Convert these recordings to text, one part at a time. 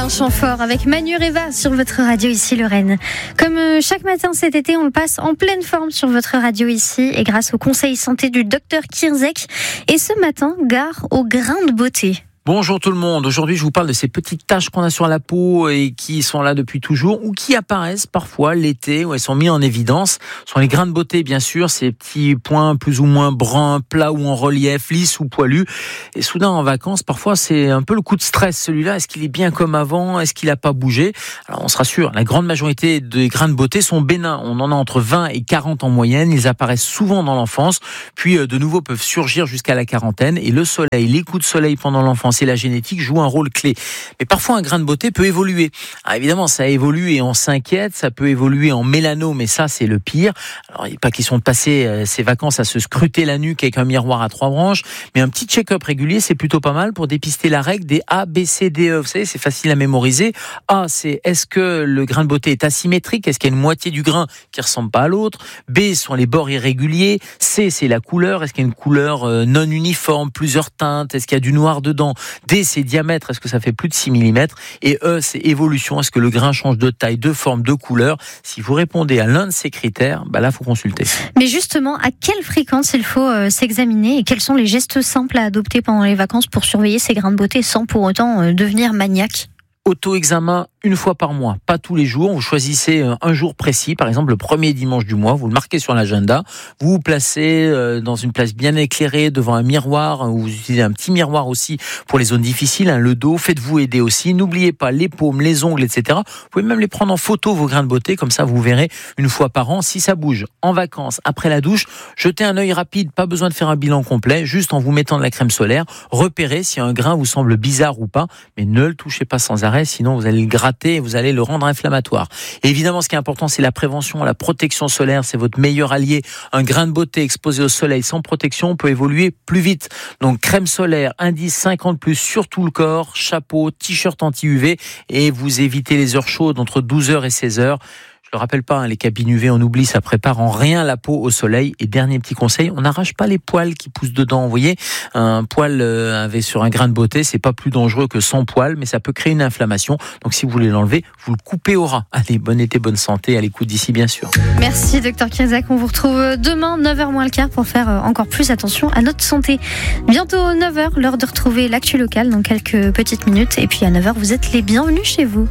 un chant fort avec Manu Reva sur votre radio ici Lorraine. Comme chaque matin cet été, on le passe en pleine forme sur votre radio ici et grâce au conseil santé du docteur Kierzek. Et ce matin, gare aux grains de beauté. Bonjour tout le monde, aujourd'hui je vous parle de ces petites taches qu'on a sur la peau et qui sont là depuis toujours ou qui apparaissent parfois l'été où elles sont mises en évidence. Ce sont les grains de beauté bien sûr, ces petits points plus ou moins bruns, plats ou en relief, lisses ou poilus. Et soudain en vacances, parfois c'est un peu le coup de stress celui-là. Est-ce qu'il est bien comme avant ? Est-ce qu'il n'a pas bougé ? Alors on se rassure, la grande majorité des grains de beauté sont bénins. On en a entre 20 et 40 en moyenne. Ils apparaissent souvent dans l'enfance, puis de nouveau peuvent surgir jusqu'à la quarantaine. Et le soleil, les coups de soleil pendant l'enfance et la génétique jouent un rôle clé. Mais parfois, un grain de beauté peut évoluer. Alors évidemment, ça évolue et on s'inquiète. Ça peut évoluer en mélanome, mais ça, c'est le pire. Alors, il n'est pas question de passer ses vacances à se scruter la nuque avec un miroir à 3 branches, mais un petit check-up régulier, c'est plutôt pas mal pour dépister la règle des A, B, C, D, E. Vous savez, c'est facile à mémoriser. A, c'est est-ce que le grain de beauté est asymétrique ? Est-ce qu'il y a une moitié du grain qui ressemble pas à l'autre ? B, sont les bords irréguliers. C, c'est la couleur. Est-ce qu'il y a une couleur non uniforme, plusieurs teintes ? Est-ce qu'il y a du noir dedans ? D, c'est diamètre, est-ce que ça fait plus de 6 mm ? Et E, c'est évolution, est-ce que le grain change de taille, de forme, de couleur ? Si vous répondez à l'un de ces critères, là, il faut consulter. Mais justement, à quelle fréquence il faut s'examiner et quels sont les gestes simples à adopter pendant les vacances pour surveiller ces grains de beauté sans pour autant devenir maniaque ? Auto-examen une fois par mois, pas tous les jours. Vous choisissez un jour précis, par exemple le premier dimanche du mois, vous le marquez sur l'agenda, vous vous placez dans une place bien éclairée devant un miroir, vous utilisez un petit miroir aussi pour les zones difficiles, le dos, faites-vous aider aussi, n'oubliez pas les paumes, les ongles, etc. Vous pouvez même les prendre en photo, vos grains de beauté, comme ça vous verrez une fois par an si ça bouge. En vacances, après la douche, jetez un œil rapide, pas besoin de faire un bilan complet, juste en vous mettant de la crème solaire, repérez si un grain vous semble bizarre ou pas, mais ne le touchez pas sans arrêt, sinon vous allez le gratter et vous allez le rendre inflammatoire. Et évidemment, ce qui est important, c'est la prévention, la protection solaire, c'est votre meilleur allié. Un grain de beauté exposé au soleil sans protection peut évoluer plus vite. Donc crème solaire, indice 50+, sur tout le corps, chapeau, t-shirt anti-UV et vous évitez les heures chaudes entre 12h et 16h. Je le rappelle pas, les cabines UV, on oublie, ça prépare en rien la peau au soleil. Et dernier petit conseil, on n'arrache pas les poils qui poussent dedans. Vous voyez, un poil sur un grain de beauté, c'est pas plus dangereux que sans poil, mais ça peut créer une inflammation. Donc si vous voulez l'enlever, vous le coupez au ras. Allez, bon été, bonne santé, à l'écoute d'ici bien sûr. Merci Dr Kierzek, on vous retrouve demain 9h moins le quart pour faire encore plus attention à notre santé. Bientôt 9h, l'heure de retrouver l'actu locale dans quelques petites minutes. Et puis à 9h, vous êtes les bienvenus chez vous.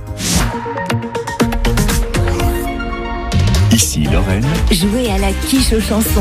Ici Lorraine. Jouez à la quiche aux chansons.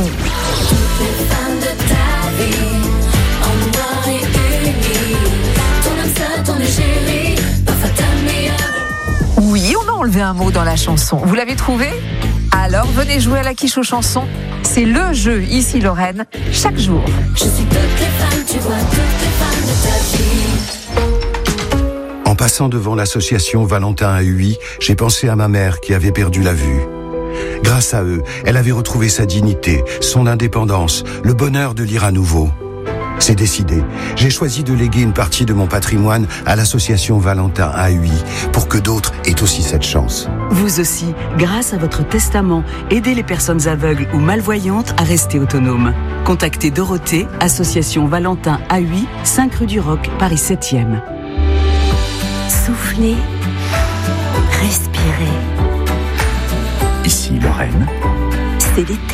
Oui, on a enlevé un mot dans la chanson. Vous l'avez trouvé ? Alors venez jouer à la quiche aux chansons. C'est le jeu Ici Lorraine, chaque jour. Je suis toutes les femmes, tu vois, toutes les femmes de ta vie. En passant devant l'association Valentin à Huy, j'ai pensé à ma mère qui avait perdu la vue. Grâce à eux, elle avait retrouvé sa dignité, son indépendance, le bonheur de lire à nouveau. C'est décidé. J'ai choisi de léguer une partie de mon patrimoine à l'association Valentin à Huy pour que d'autres aient aussi cette chance. Vous aussi, grâce à votre testament, aidez les personnes aveugles ou malvoyantes à rester autonomes. Contactez Dorothée, association Valentin à Huy, 5 rue du Roc, Paris 7e. Soufflez, respirez. Ici Lorraine. C'est l'été.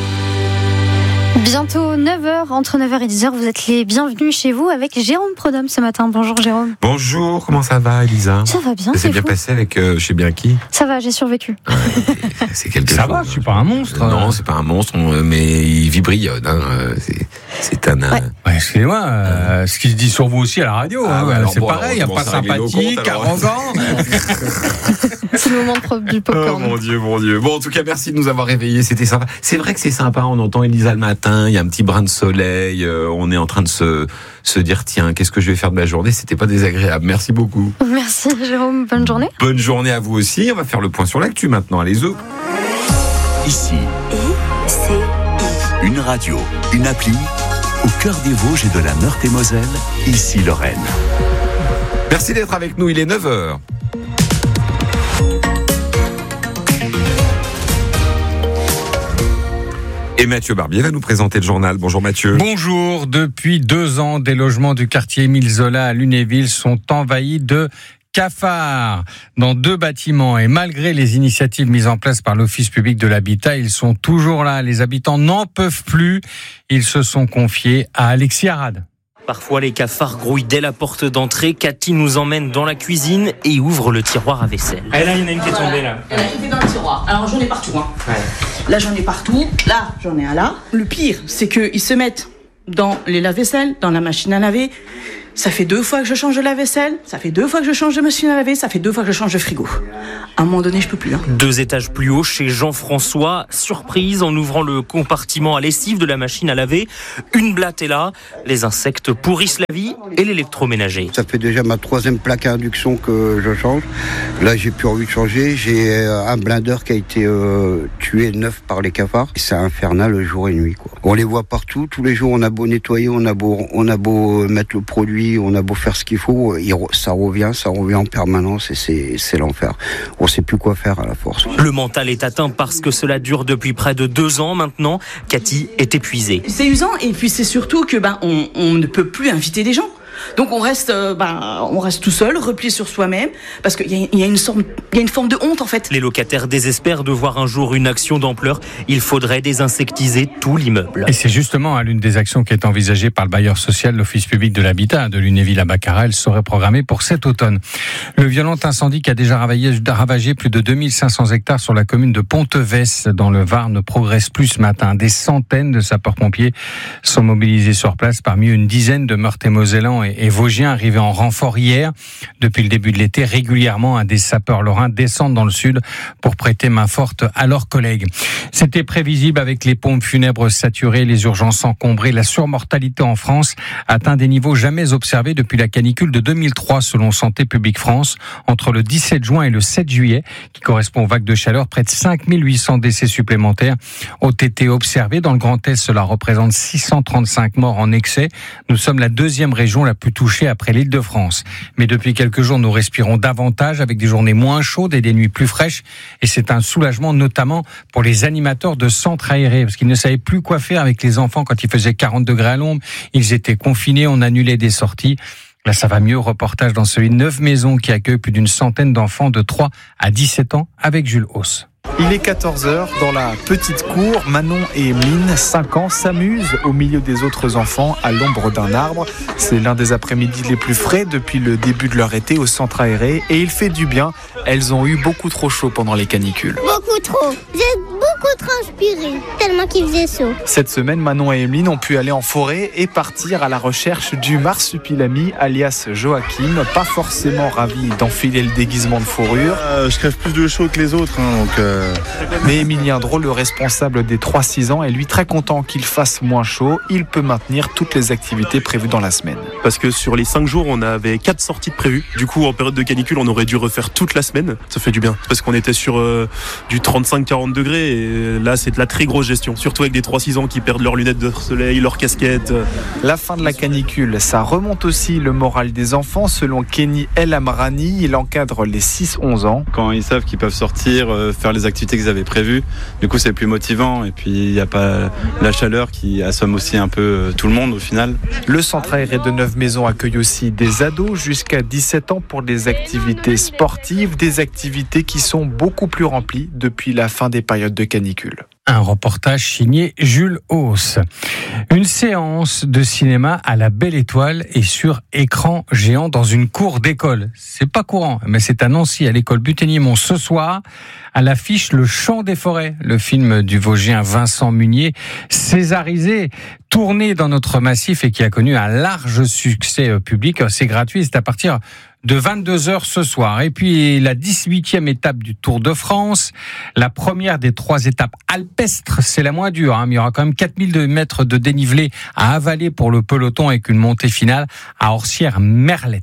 Bientôt 9h, entre 9h et 10h, vous êtes les bienvenus chez vous avec Jérôme Prodhomme ce matin. Bonjour Jérôme. Bonjour, comment ça va Elisa ? Ça va bien, ça s'est bien fou. passé avec je sais bien qui ? Ça va, j'ai survécu. C'est quelque ça chose. va, je suis pas un monstre. Non, c'est pas un monstre, mais il vibrillonne. C'est un... Ouais, excusez-moi, ce qui se dit sur vous aussi à la radio, alors c'est bon, pareil, alors, pas sympathique, arrogant. C'est le moment du popcorn. Oh mon Dieu. Bon, en tout cas, merci de nous avoir réveillés, c'était sympa. C'est vrai que c'est sympa, on entend Elisa le matin, il y a un petit brin de soleil, on est en train de se dire, tiens, qu'est-ce que je vais faire de ma journée ? C'était pas désagréable, merci beaucoup. Merci Jérôme, bonne journée. Bonne journée à vous aussi, on va faire le point sur l'actu maintenant, allez-y. Ici, I-C-I. une radio, une appli, au cœur des Vosges et de la Meurthe-et-Moselle, ici Lorraine. Merci d'être avec nous, il est 9h. Et Mathieu Barbier va nous présenter le journal. Bonjour Mathieu. Bonjour, depuis 2 ans, des logements du quartier Émile Zola à Lunéville sont envahis de cafards dans 2 bâtiments et malgré les initiatives mises en place par l'Office public de l'habitat, ils sont toujours là. Les habitants n'en peuvent plus. Ils se sont confiés à Alexis Arad. Parfois, les cafards grouillent dès la porte d'entrée. Cathy nous emmène dans la cuisine et ouvre le tiroir à vaisselle. Ah, là, il y en a une qui est tombée, là. Il y en a une qui est dans le tiroir. Alors, j'en ai partout. Hein. Ouais. Là, j'en ai partout. Là, j'en ai un là. Le pire, c'est qu'ils se mettent dans les lave-vaisselle, dans la machine à laver. Ça fait 2 fois que je change de lave-vaisselle. Ça fait 2 fois que je change de machine à laver. Ça fait 2 fois que je change de frigo. À un moment donné, je peux plus. 2 étages plus haut, chez Jean-François, surprise en ouvrant le compartiment à lessive de la machine à laver. Une blatte est là. Les insectes pourrissent la vie et l'électroménager. Ça fait déjà ma 3e plaque à induction que je change. Là, j'ai plus envie de changer. J'ai un blender qui a été tué neuf par les cafards. C'est infernal le jour et nuit, quoi. On les voit partout. Tous les jours, on a beau nettoyer, on a beau mettre le produit, on a beau faire ce qu'il faut, ça revient en permanence et c'est l'enfer. On sait plus quoi faire à la force. Le mental est atteint parce que cela dure depuis près de 2 ans maintenant. Cathy est épuisée. C'est usant et puis c'est surtout que on ne peut plus inviter des gens. Donc on reste tout seul, replié sur soi-même, parce qu'il y a une forme de honte en fait. Les locataires désespèrent de voir un jour une action d'ampleur. Il faudrait désinsectiser tout l'immeuble. Et c'est justement l'une des actions qui est envisagée par le bailleur social, l'Office public de l'habitat de Lunéville-à-Baccarat. Elle serait programmée pour cet automne. Le violent incendie qui a déjà ravagé plus de 2500 hectares sur la commune de Pontevès dans le Var ne progresse plus ce matin. Des centaines de sapeurs-pompiers sont mobilisés sur place, parmi eux une dizaine de Meurthe-et-Mosellans et Vosgiens arrivés en renfort hier. Depuis le début de l'été, régulièrement, des sapeurs lorrains descendent dans le sud pour prêter main forte à leurs collègues. C'était prévisible avec les pompes funèbres saturées, les urgences encombrées. La surmortalité en France atteint des niveaux jamais observés depuis la canicule de 2003 selon Santé publique France. Entre le 17 juin et le 7 juillet, qui correspond aux vagues de chaleur, près de 5800 décès supplémentaires ont été observés. Dans le Grand Est, cela représente 635 morts en excès. Nous sommes la 2e région la plus touchée après l'Île-de-France. Mais depuis quelques jours, nous respirons davantage avec des journées moins chaudes et des nuits plus fraîches. Et c'est un soulagement notamment pour les animateurs de centres aérés parce qu'ils ne savaient plus quoi faire avec les enfants quand il faisait 40 degrés à l'ombre. Ils étaient confinés, on annulait des sorties. Là, ça va mieux. Reportage dans celui de 9 maisons qui accueille plus d'une centaine d'enfants de 3 à 17 ans avec Jules Hauss. Il est 14h, dans la petite cour, Manon et Emeline, 5 ans, s'amusent au milieu des autres enfants à l'ombre d'un arbre. C'est l'un des après-midi les plus frais depuis le début de leur été au centre aéré et il fait du bien. Elles ont eu beaucoup trop chaud pendant les canicules. Beaucoup trop. J'ai beaucoup transpiré, tellement qu'il faisait chaud. Cette semaine, Manon et Emeline ont pu aller en forêt et partir à la recherche du marsupilami, alias Joachim, pas forcément ravi d'enfiler le déguisement de fourrure. Je crève plus de chaud que les autres, Mais Émilien Drôle, le responsable des 3-6 ans, est lui très content qu'il fasse moins chaud. Il peut maintenir toutes les activités prévues dans la semaine. Parce que sur les 5 jours, on avait 4 sorties de prévues. Du coup, en période de canicule, on aurait dû refaire toute la semaine. Ça fait du bien. Parce qu'on était sur du 35-40 degrés. Et là, c'est de la très grosse gestion. Surtout avec des 3-6 ans qui perdent leurs lunettes de soleil, leurs casquettes. La fin de la canicule, ça remonte aussi le moral des enfants. Selon Kenny El Amrani, il encadre les 6-11 ans. Quand ils savent qu'ils peuvent sortir, faire les activités qu'ils avaient prévues, du coup c'est plus motivant et puis il n'y a pas la chaleur qui assomme aussi un peu tout le monde au final. Le centre aéré de 9 maisons accueille aussi des ados jusqu'à 17 ans pour des activités sportives, des activités qui sont beaucoup plus remplies depuis la fin des périodes de canicule. Un reportage signé Jules Hauss. Une séance de cinéma à la Belle Étoile et sur écran géant dans une cour d'école. C'est pas courant, mais c'est à Nancy, à l'école Buténiemont ce soir. À l'affiche, Le Chant des forêts, le film du Vosgien Vincent Munier, césarisé, tourné dans notre massif et qui a connu un large succès public. C'est gratuit, c'est à partir de 22h ce soir. Et puis la 18e étape du Tour de France, la première des 3 étapes alpestres, c'est la moins dure, mais il y aura quand même 4000 mètres de dénivelé à avaler pour le peloton avec une montée finale à Orsières-Merlette.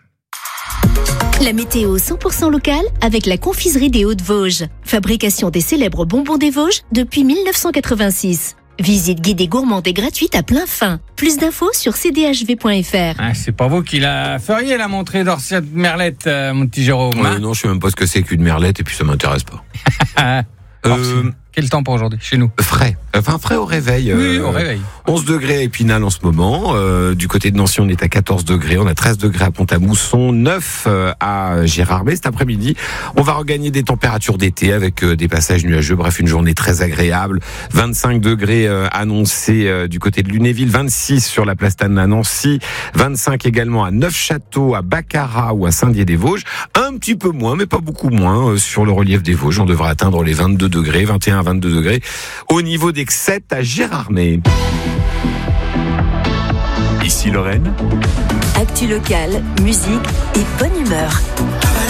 La météo 100% locale avec la confiserie des Hauts-de-Vosges. Fabrication des célèbres bonbons des Vosges depuis 1986. Visite guidée gourmande et gratuite à plein fin. Plus d'infos sur cdhv.fr. C'est pas vous qui la feriez, la montrée d'Orsières-Merlette, mon petit Jérôme. Non, je sais même pas ce que c'est qu'une merlette et puis ça m'intéresse pas. Quel temps pour aujourd'hui chez nous? Frais. Enfin, frais au réveil. Oui, au réveil. 11 degrés à Épinal en ce moment. Du côté de Nancy, on est à 14 degrés. On a 13 degrés à Pont-à-Mousson, 9 à Gérardmer. Cet après-midi, on va regagner des températures d'été avec des passages nuageux. Bref, une journée très agréable. 25 degrés annoncés du côté de Lunéville, 26 sur la place d'Anne à Nancy, 25 également à Neufchâteau, à Baccarat ou à Saint-Dié-des-Vosges. Un petit peu moins, mais pas beaucoup moins, sur le relief des Vosges. On devrait atteindre les 22 degrés, 21 à 22 degrés. Au niveau des 7 à Gérardmer. Ici Lorraine. Actu locale, musique et bonne humeur.